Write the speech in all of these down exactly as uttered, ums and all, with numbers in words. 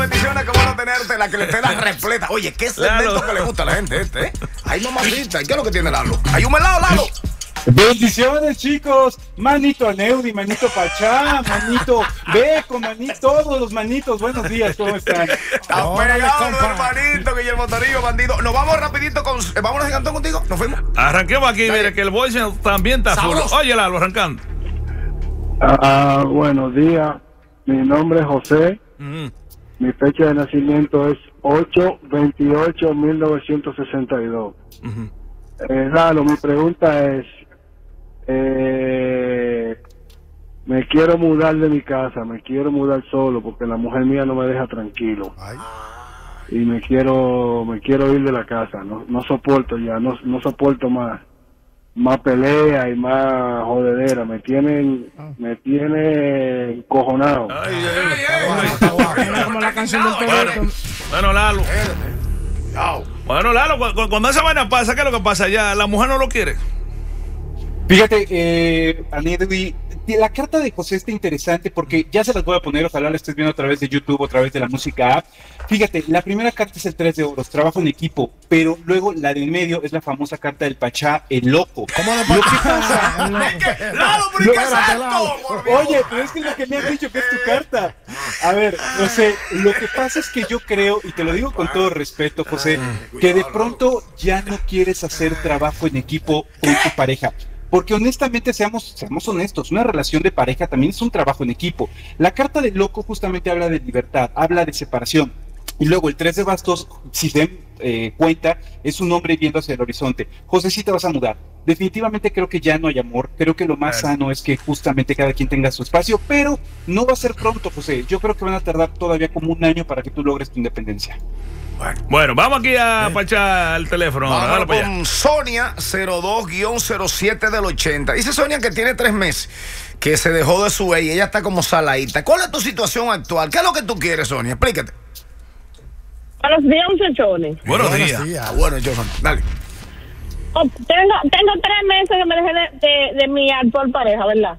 Bendiciones, qué bueno tenerte, la que le esté la repleta. Oye, qué segmento Lalo. que le gusta a la gente este, ¿eh? Ay, mamacita, ¿qué es lo que tiene Lalo? Hay un melado, Lalo. Bendiciones, chicos. Manito a Neudi, manito Pachá, manito Beco, manito, todos los manitos. Buenos días, ¿cómo están? Está pegado, hermanito, Guillermo Torillo, bandido. Nos vamos rapidito con... eh, Vámonos de cantón contigo, nos fuimos. Arranquemos aquí, mire que el voice también está full. Sabroso. Oye, Lalo, arrancando. Ah, buenos días. Mi nombre es José. Mm. Mi fecha de nacimiento es ocho veintiocho mil novecientos sesenta y dos. Ujú. Eh, Lalo, mi pregunta es, eh, me quiero mudar de mi casa, me quiero mudar solo porque la mujer mía no me deja tranquilo. Ay. Y me quiero me quiero ir de la casa, no, no soporto ya, no, no soporto más más pelea y más jodedera, me tienen me tiene encojonado. Ay, ay, ay, ay. Era como la canción del Bueno, Toreto. bueno, Lalo. Chao. Bueno, Lalo, cu- cu- cuando esa vaina pasa, ¿qué es lo que pasa? Ya la mujer no lo quiere. Fíjate, eh, Aneudi, la carta de José está interesante porque ya se las voy a poner, ojalá la estés viendo a través de YouTube o a través de la música app. Fíjate, la primera carta es el tres de oros, trabajo en equipo, pero luego la del medio es la famosa carta del Pachá, el loco. ¿Cómo de Lo que pasa, Lalo, pero ¿qué es esto? Por Dios. oye, pero es que es lo que me han dicho que es tu carta. A ver, José, lo que pasa es que yo creo, y te lo digo con todo respeto, José, que de pronto ya no quieres hacer trabajo en equipo con tu pareja. Porque honestamente, seamos, seamos honestos, una relación de pareja también es un trabajo en equipo. La carta del loco justamente habla de libertad, habla de separación. Y luego el tres de bastos, si se den eh, cuenta, es un hombre viendo hacia el horizonte. José, sí te vas a mudar. Definitivamente creo que ya no hay amor. Creo que lo más Claro. sano es que justamente cada quien tenga su espacio, pero no va a ser pronto, José. Yo creo que van a tardar todavía como un año para que tú logres tu independencia. Bueno, vamos aquí a Pachá el teléfono. ahora, Vamos dale para allá. con Sonia cero dos cero siete del ochenta. Dice Sonia que tiene tres meses que se dejó de su ex y ella está como saladita. ¿Cuál es tu situación actual? ¿Qué es lo que tú quieres, Sonia? Explícate. Buenos días, muchachones. Buenos días. Ah, bueno, yo, dale. Oh, tengo, tengo tres meses que me dejé de, de, de mi actual pareja, ¿verdad?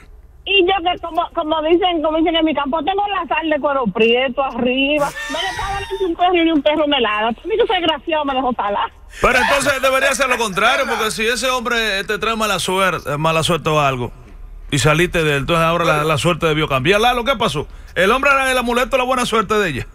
Y yo que como como dicen como dicen en mi campo, tengo la sal de cuero prieto arriba. Me le pagan un perro y un perro me la da. Para mí que soy gracioso, me dejó salar. Pero entonces debería ser lo contrario, porque si ese hombre te trae mala suerte, mala suerte o algo, y saliste de él, entonces ahora la, la suerte debió cambiar. Lalo, ¿qué pasó? El hombre era el amuleto de la buena suerte de ella.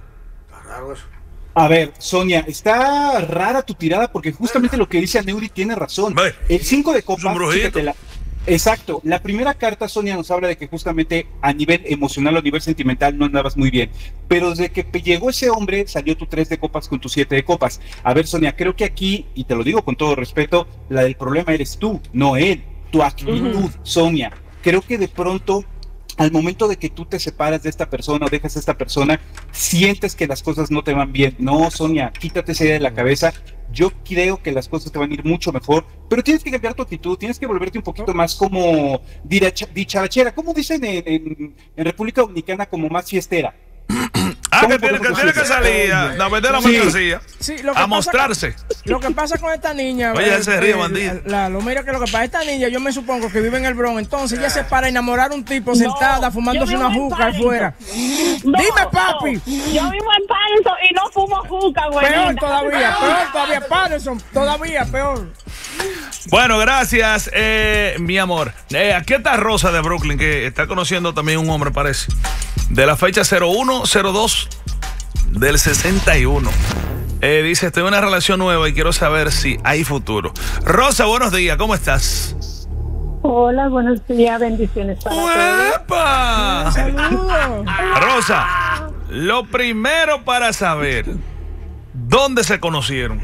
A ver, Sonia, está rara tu tirada porque justamente lo que dice Aneuri tiene razón. Ve. El cinco de Es un copas, brujito. fíjate, la- exacto, la primera carta, Sonia, nos habla de que justamente a nivel emocional o a nivel sentimental no andabas muy bien, pero desde que pe- llegó ese hombre salió tu tres de copas con tu siete de copas. A ver, Sonia, creo que aquí, y te lo digo con todo respeto, la del problema eres tú, no él, tu actitud, Sonia. Creo que de pronto, al momento de que tú te separas de esta persona o dejas a esta persona, sientes que las cosas no te van bien. No, Sonia, quítate esa idea de la cabeza. Yo creo que las cosas te van a ir mucho mejor, pero tienes que cambiar tu actitud, tienes que volverte un poquito más como diracha- dicharachera, como dicen en, en- en República Dominicana, como más fiestera. Ah, ¿Cómo que tiene, que podemos tiene que decir? salir a, a vender la Sí. mercancía, Sí, lo que a pasa mostrarse. con- lo que pasa con esta niña. Oye, eh, él se ríe, eh, bandido. la- lo mira que lo que pasa, esta niña, yo me supongo que vive en el Bronx, entonces ella se para a enamorar a un tipo sentada fumándose yo una vivo en juca Paddington. afuera. No, Dime, papi. no, yo vivo en Paddington y no fumo juca, güey. Peor todavía, peor todavía, Patterson, todavía peor. Bueno, gracias, eh, mi amor. Eh, aquí está Rosa de Brooklyn, que está conociendo también un hombre, parece. De la fecha cero uno cero dos del sesenta y uno. Eh, dice, estoy en una relación nueva y quiero saber si hay futuro. Rosa, buenos días, ¿cómo estás? Hola, buenos días, bendiciones para todos. ¡Uepa! Saludos. Rosa, lo primero para saber, ¿dónde se conocieron?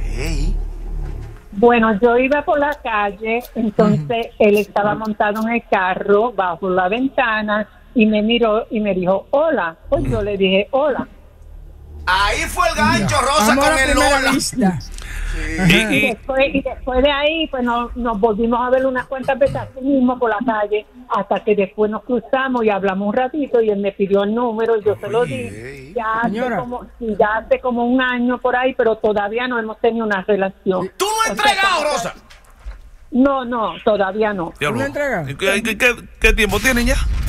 Bueno, yo iba por la calle, entonces él estaba montado en el carro bajo la ventana y me miró y me dijo, hola. Pues yo le dije, hola. Ahí fue el gancho, Rosa, Amor con a el primera Lola. vista. Y, Y y- después, y después de ahí, pues nos, nos volvimos a ver unas cuantas veces así mismo por la calle, hasta que después nos cruzamos y hablamos un ratito y él me pidió el número y yo se lo di. Ya hace, Señora. como, sí, ya hace como un año por ahí, pero todavía no hemos tenido una relación. ¿Tú no has O sea, entregado, como- Rosa? No, no, todavía no. Diablo, ¿Una entrega? ¿y ¿Qué, qué- qué- qué tiempo tienen ya?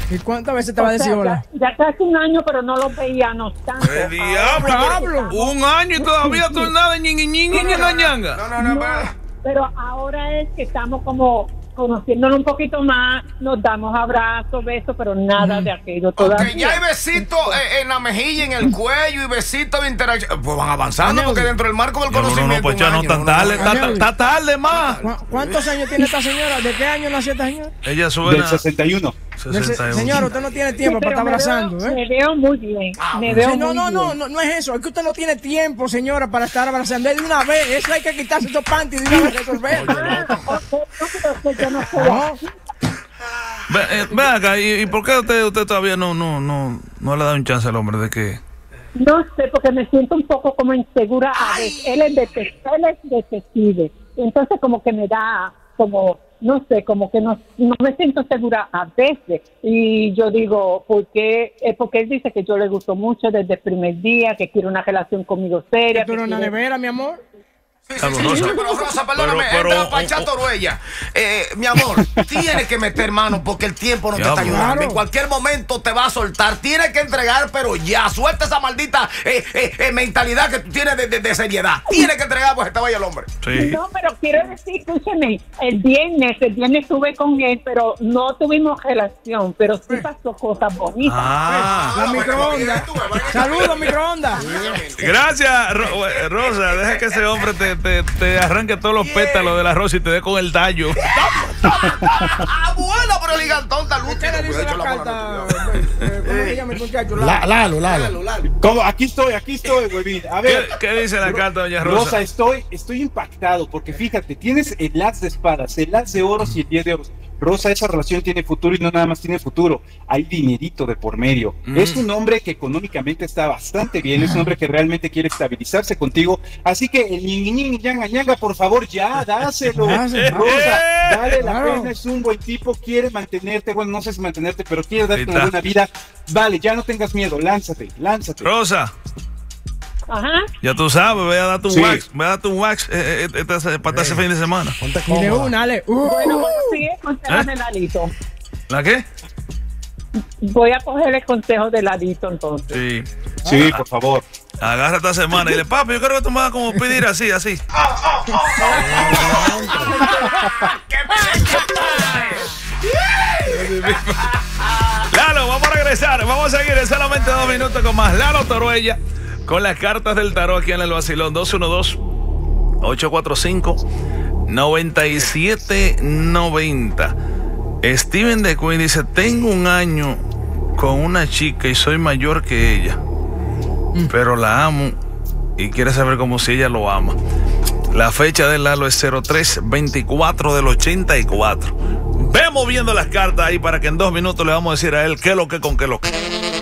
¿Y cuántas veces te va a decir O sea, hola? Ya, ya casi un año, pero no lo veíamos tanto. ¡Qué diablo! Pablo. Un año y todavía tú nada de ñingui ñingui en la ñanga. No, no, no, No, pero- pero ahora es que estamos como conociéndonos un poquito más, nos damos abrazos, besos, pero nada de aquello todavía. Ok, ya hay besitos eh, en la mejilla, en el cuello y besitos de interacción. Pues van avanzando porque dentro del marco del No, no, no, conocimiento. pues ya un no año, tan no, tarde, no, no. está está tarde más. ¿Cu- ¿Cuántos años tiene esta señora? ¿De qué año nació esta señora? Ella Del suena sesenta y uno. Del se- sesenta y uno. Señora, usted no tiene tiempo Sí, para pero estar me abrazando, veo- ¿eh? Me veo muy bien. Me veo Sí, no, muy no, no, bien. no, no es eso. Es que usted no tiene tiempo, señora, para estar abrazando. Es de una vez. Eso hay que quitarse estos panties de una vez resolverlo. Ah, ok, no, pero que yo no sé. No. Ve, eh, ven acá, ¿y, y por qué usted, usted todavía no, no, no, no le ha dado un chance al hombre de que... No sé, porque me siento un poco como insegura a veces. Él es detective, él es detective. Entonces como que me da como, no sé, como que no, no me siento segura a veces. Y yo digo, ¿por qué? Eh, porque él dice que yo le gustó mucho desde el primer día, que quiere una relación conmigo seria. Pero que en la quiere- nevera, mi amor. Sí, sí, Carlos sí, Rosa. sí, pero Rosa, perdóname, Pero- pero- entra Pachato Oruella. Eh, mi amor, tienes que meter mano porque el tiempo no te Ya, está ayudando. claro. En cualquier momento te va a soltar. Tienes que entregar, pero ya. Suelta esa maldita eh, eh, eh, mentalidad que tú tienes de, de- de seriedad. Tienes que entregar, pues se te vaya el hombre. Sí. No, pero quiero decir, escúcheme, el viernes, el viernes estuve con él, pero no tuvimos relación, pero sí pasó cosas bonitas. Ah, La microondas. Saludos, microondas. gracias, Ro- eh, Rosa. Deja que ese hombre te, te, te arranque todos los pétalos de la rosa y te dé con el tallo. Ah, bueno, pero el gigantón está lúcido. ¿Qué le dice Pues, la hecho, carta? mano, Eh, ¿Cómo se llama el muchacho? La- Lalo, Lalo. Lalo, Lalo. ¿Cómo? Aquí estoy, aquí estoy, huevín. A ¿Qué, ver. qué dice la carta, doña Rosa, Rosa? estoy, estoy impactado porque fíjate, tienes el as de espadas, el as de oros y el diez de oros. Rosa, esa relación tiene futuro y no nada más tiene futuro, hay dinerito de por medio. Mm. Es un hombre que económicamente está bastante bien, es un hombre que realmente quiere estabilizarse contigo, así que el ñiñiñi, ñanga, ñanga, por favor, ya, dáselo. Dáselo. Rosa, dale la Claro. pena, es un buen tipo, quiere mantenerte, bueno, no sé si mantenerte, pero quiere darte Ahí una está. buena vida. Vale, ya no tengas miedo, lánzate, lánzate. Rosa, Ajá. ya tú sabes, voy a darte un Sí. wax. Voy a darte un wax eh, eh, este- para este fin de semana. Ponte Y de cómoda. una, Ale. Uh, Bueno, voy a seguir el consejo ¿Eh? de Ladito. ¿La qué? Voy a coger el consejo de Ladito entonces. Sí. Sí, por favor. Agarra esta semana y dile, papi, yo creo que tú me vas a como pedir así, así. Lalo, vamos a regresar. Vamos a seguir en solamente dos minutos con más Lalo Toruella con las cartas del tarot aquí en el Vacilón. Dos uno dos, ocho cuatro cinco, nueve siete nueve cero. Steven de Queen dice, tengo un año con una chica y soy mayor que ella, pero la amo y quiere saber como si ella lo ama. La fecha del Lalo es cero tres veinticuatro del ochenta y cuatro. Ve moviendo las cartas ahí para que en dos minutos le vamos a decir a él qué es lo que con qué es lo que.